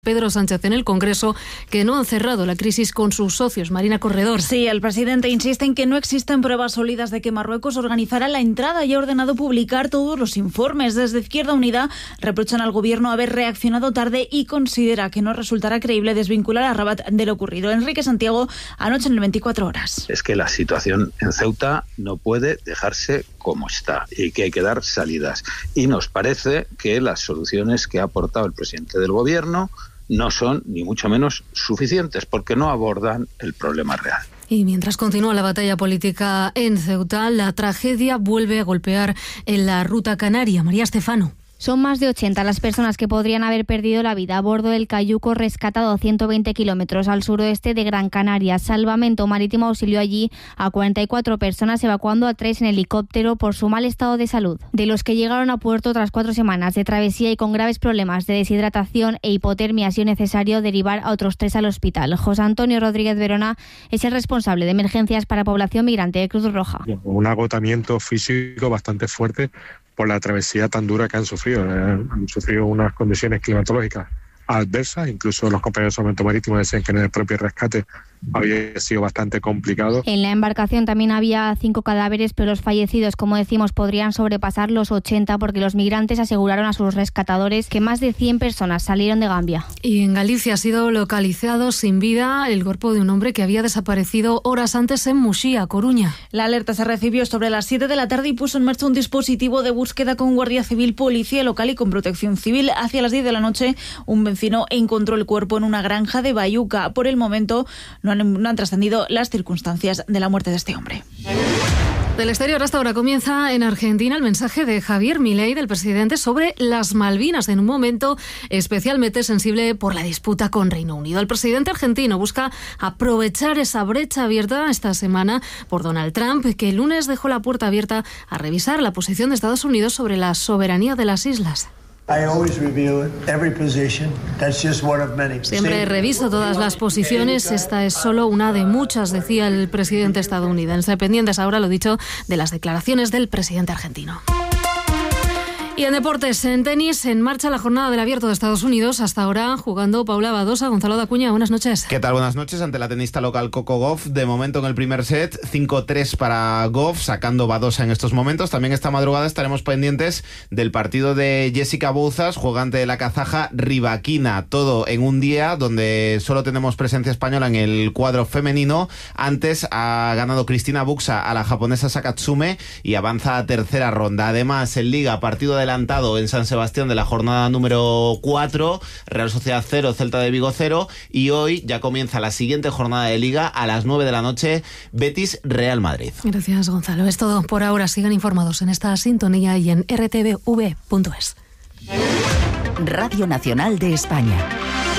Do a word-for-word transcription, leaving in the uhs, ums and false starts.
Pedro Sánchez en el Congreso, que no han cerrado la crisis con sus socios. Marina Corredor. Sí, el presidente insiste en que no existen pruebas sólidas de que Marruecos organizará la entrada y ha ordenado publicar todos los informes. Desde Izquierda Unida reprochan al gobierno haber reaccionado tarde y considera que no resultará creíble desvincular a Rabat de lo ocurrido. Enrique Santiago, anoche en el veinticuatro horas. Es que la situación en Ceuta no puede dejarse como está y que hay que dar salidas. Y nos parece que las soluciones que ha aportado el presidente del gobierno no son ni mucho menos suficientes porque no abordan el problema real. Y mientras continúa la batalla política en Ceuta, la tragedia vuelve a golpear en la ruta canaria. María Estefano. Son más de ochenta las personas que podrían haber perdido la vida a bordo del cayuco rescatado a ciento veinte kilómetros al suroeste de Gran Canaria. Salvamento Marítimo auxilió allí a cuarenta y cuatro personas, evacuando a tres en helicóptero por su mal estado de salud. De los que llegaron a puerto tras cuatro semanas de travesía y con graves problemas de deshidratación e hipotermia, ha sido necesario derivar a otros tres al hospital. José Antonio Rodríguez Verona es el responsable de emergencias para población migrante de Cruz Roja. Un agotamiento físico bastante fuerte por la travesía tan dura que han sufrido. Eh, han sufrido unas condiciones climatológicas adversas, incluso los compañeros de Salvamento Marítimo decían que en el propio rescate había sido bastante complicado. En la embarcación también había cinco cadáveres, pero los fallecidos, como decimos, podrían sobrepasar los ochenta porque los migrantes aseguraron a sus rescatadores que más de cien personas salieron de Gambia. Y en Galicia ha sido localizado sin vida el cuerpo de un hombre que había desaparecido horas antes en Muxía, Coruña. La alerta se recibió sobre las siete de la tarde y puso en marcha un dispositivo de búsqueda con Guardia Civil, Policía Local y con Protección Civil. Hacia las diez de la noche, un vecino encontró el cuerpo en una granja de Bayuca. Por el momento, no No han trascendido las circunstancias de la muerte de este hombre. Del exterior hasta ahora comienza en Argentina el mensaje de Javier Milei, del presidente, sobre las Malvinas, en un momento especialmente sensible por la disputa con Reino Unido. El presidente argentino busca aprovechar esa brecha abierta esta semana por Donald Trump, que el lunes dejó la puerta abierta a revisar la posición de Estados Unidos sobre la soberanía de las islas. Siempre reviso todas las posiciones, esta es solo una de muchas, decía el presidente estadounidense. Pendientes ahora, lo dicho, de las declaraciones del presidente argentino. Y en deportes, en tenis, en marcha la jornada del Abierto de Estados Unidos. Hasta ahora jugando Paula Badosa. Gonzalo Dacuña, buenas noches. ¿Qué tal? Buenas noches. Ante la tenista local Coco Gauff, de momento en el primer set, cinco tres para Gauff, sacando Badosa en estos momentos. También esta madrugada estaremos pendientes del partido de Jessica Bouzas, jugante de la kazaja Rybakina. Todo en un día donde solo tenemos presencia española en el cuadro femenino. Antes ha ganado Cristina Buxa a la japonesa Sakatsume y avanza a tercera ronda. Además, en Liga, partido de adelantado en San Sebastián de la jornada número cuatro, Real Sociedad cero, Celta de Vigo cero, y hoy ya comienza la siguiente jornada de Liga a las nueve de la noche, Betis Real Madrid. Gracias, Gonzalo. Es todo por ahora. Sigan informados en esta sintonía y en r t v punto es. Radio Nacional de España.